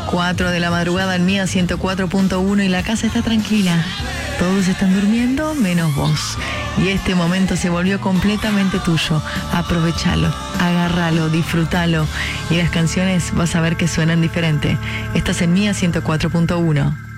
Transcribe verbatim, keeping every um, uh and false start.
cuatro de la madrugada en Mía ciento cuatro punto uno y la casa está tranquila. Todos están durmiendo menos vos. Y este momento se volvió completamente tuyo. Aprovechalo, agárralo, disfrútalo. Y las canciones vas a ver que suenan diferente. Estás en Mía ciento cuatro punto uno.